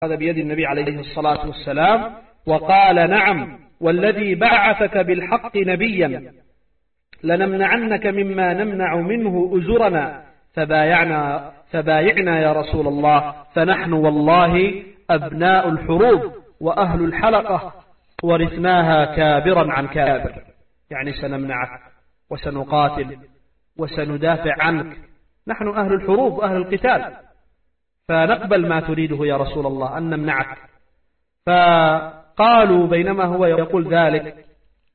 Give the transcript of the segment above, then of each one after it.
هذا بيد النبي عليه الصلاة والسلام، وقال نعم والذي بعثك بالحق نبيا لنمنعنك مما نمنع منه أزرنا فبايعنا يا رسول الله، فنحن والله أبناء الحروب وأهل الحلقة ورثناها كابرا عن كابر، يعني سنمنعك وسنقاتل وسندافع عنك، نحن أهل الحروب وأهل القتال، فنقبل ما تريده يا رسول الله أن نمنعك. فقالوا بينما هو يقول ذلك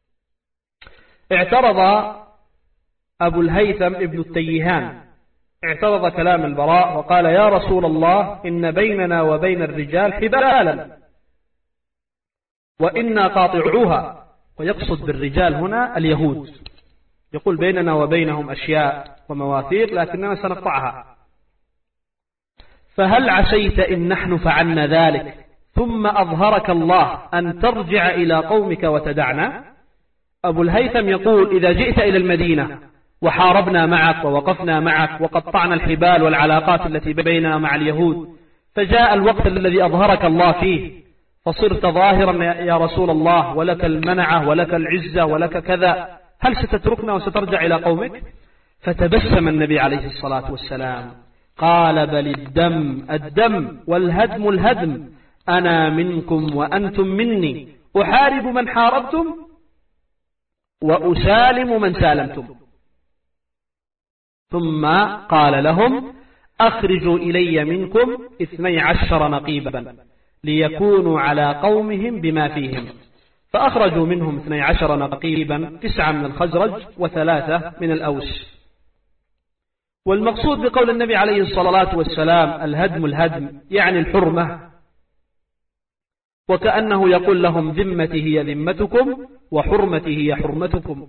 اعترض أبو الهيثم ابن التيهان، اعترض كلام البراء وقال يا رسول الله إن بيننا وبين الرجال حبالا وإنا قاطعوها، ويقصد بالرجال هنا اليهود، يقول بيننا وبينهم أشياء ومواثيق لكننا سنقطعها، فهل عسيت إن نحن فعلنا ذلك ثم أظهرك الله أن ترجع إلى قومك وتدعنا؟ أبو الهيثم يقول إذا جئت إلى المدينة وحاربنا معك ووقفنا معك وقطعنا الحبال والعلاقات التي بيننا مع اليهود، فجاء الوقت الذي أظهرك الله فيه فصرت ظاهرا يا رسول الله ولك المنعة ولك العزة ولك كذا، هل ستتركنا وسترجع إلى قومك؟ فتبسم النبي عليه الصلاة والسلام قال بل الدم والهدم الهدم، أنا منكم وأنتم مني، أحارب من حاربتم وأسالم من سالمتم. ثم قال لهم أخرجوا إلي منكم 12 نقيبا ليكونوا على قومهم بما فيهم، فأخرجوا منهم 12 نقيبا، 9 من الخزرج و3 من الأوس. والمقصود بقول النبي عليه الصلاة والسلام الهدم الهدم يعني الحرمة، وكأنه يقول لهم ذمتي هي ذمتكم وحرمتي هي حرمتكم.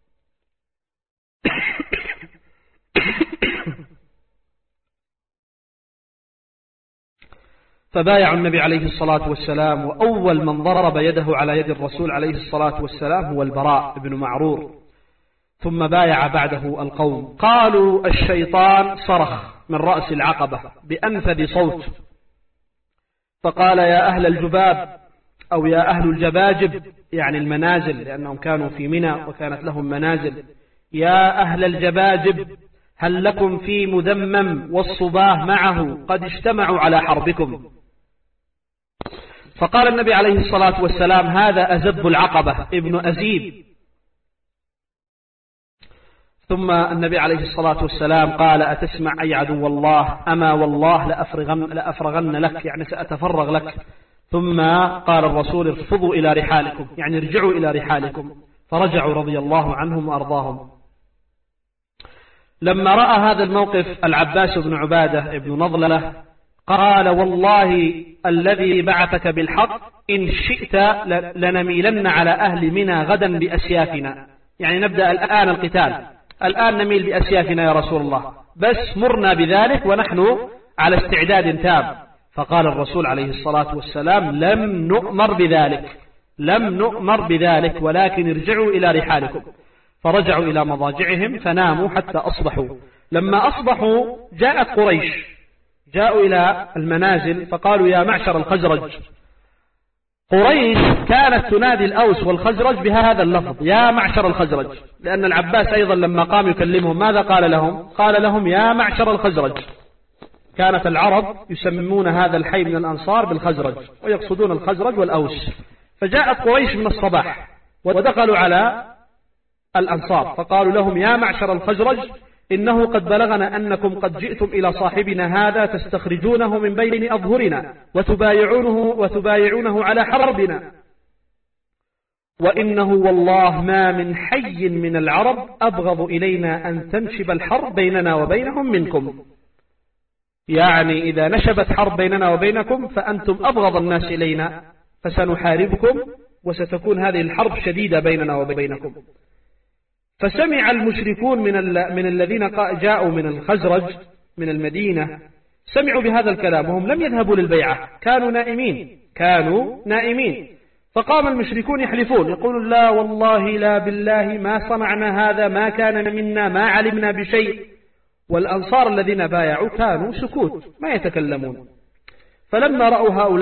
فبايعوا النبي عليه الصلاة والسلام، وأول من ضرب يده على يد الرسول عليه الصلاة والسلام هو البراء بن معرور، ثم بايع بعده القوم. قالوا الشيطان صرخ من رأس العقبة بأنفذ صوت فقال يا أهل الجباب أو يا أهل الجباجب، يعني المنازل لأنهم كانوا في منى وكانت لهم منازل، يا أهل الجباجب هل لكم في مدمم والصباه معه قد اجتمعوا على حربكم؟ فقال النبي عليه الصلاة والسلام هذا أزب العقبة ابن أزيب. ثم النبي عليه الصلاة والسلام قال أتسمع أي عدو الله أما والله لأفرغن لك، يعني سأتفرغ لك. ثم قال الرسول ارفضوا إلى رحالكم، يعني ارجعوا إلى رحالكم، فرجعوا رضي الله عنهم وأرضاهم. لما رأى هذا الموقف العباس بن عبادة ابن نضلة قال والله الذي بعثك بالحق إن شئت لنميلن على أهل منى غدا بأسيافنا، يعني نبدأ الآن القتال، الآن نميل بأسيافنا يا رسول الله، بس مرنا بذلك ونحن على استعداد تام. فقال الرسول عليه الصلاة والسلام لم نؤمر بذلك ولكن ارجعوا إلى رحالكم. فرجعوا إلى مضاجعهم فناموا حتى أصبحوا. لما أصبحوا جاءت قريش، جاءوا إلى المنازل فقالوا يا معشر الخزرج. قريش كانت تنادي الأوس والخزرج بهذا اللفظ يا معشر الخزرج، لأن العباس أيضا لما قام يكلمهم ماذا قال لهم؟ قال لهم يا معشر الخزرج. كانت العرب يسمون هذا الحي من الأنصار بالخزرج ويقصدون الخزرج والأوس. فجاءت قريش من الصباح ودخلوا على الأنصار فقالوا لهم يا معشر الخزرج إنه قد بلغنا أنكم قد جئتم إلى صاحبنا هذا تستخرجونه من بين أظهرنا وتبايعونه على حربنا، وإنه والله ما من حي من العرب أبغض إلينا أن تنشب الحرب بيننا وبينهم منكم، يعني إذا نشبت حرب بيننا وبينكم فأنتم أبغض الناس إلينا، فسنحاربكم وستكون هذه الحرب شديدة بيننا وبينكم. فسمع المشركون من الذين جاءوا من الخزرج من المدينة سمعوا بهذا الكلام وهم لم يذهبوا للبيعة، كانوا نائمين. فقام المشركون يحلفون يقولون لا والله لا بالله ما صنعنا هذا، ما كان منا، ما علمنا بشيء. والأنصار الذين بايعوا كانوا سكوت ما يتكلمون. فلما رأوا هؤلاء